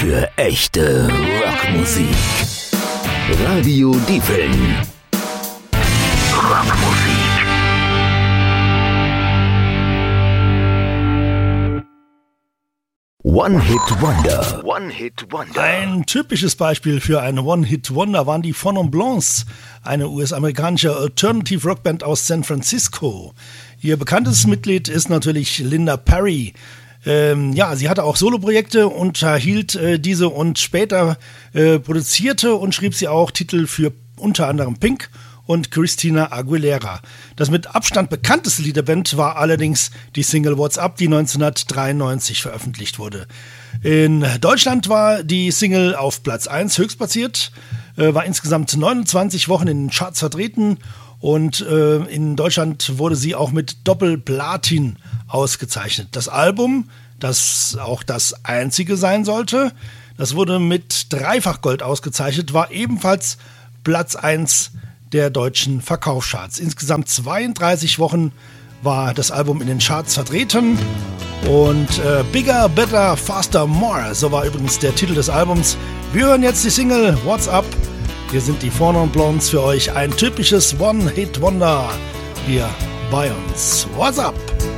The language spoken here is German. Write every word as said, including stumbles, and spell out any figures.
für echte Rockmusik. Radio Diefeln. Rockmusik. One-Hit-Wonder. One-Hit-Wonder. Ein typisches Beispiel für eine One-Hit-Wonder waren die Phonom Blancs, eine U S-amerikanische Alternative-Rockband aus San Francisco. Ihr bekanntestes Mitglied ist natürlich Linda Perry. Ähm, ja, sie hatte auch Soloprojekte, unterhielt äh, diese und später äh, produzierte und schrieb sie auch Titel für unter anderem Pink und Christina Aguilera. Das mit Abstand bekannteste Lied der Band war allerdings die Single What's Up, die neunzehnhundertdreiundneunzig veröffentlicht wurde. In Deutschland war die Single auf Platz eins höchstplatziert, äh, war insgesamt neunundzwanzig Wochen in den Charts vertreten und äh, in Deutschland wurde sie auch mit Doppelplatin ausgezeichnet. Das Album, das auch das einzige sein sollte, das wurde mit Dreifachgold ausgezeichnet, war ebenfalls Platz eins der deutschen Verkaufscharts. Insgesamt zweiunddreißig Wochen war das Album in den Charts vertreten und äh, Bigger, Better, Faster, More, so war übrigens der Titel des Albums. Wir hören jetzt die Single What's Up. Hier sind die Phonom Blancs für euch, ein typisches One-Hit-Wonder hier bei uns. What's Up?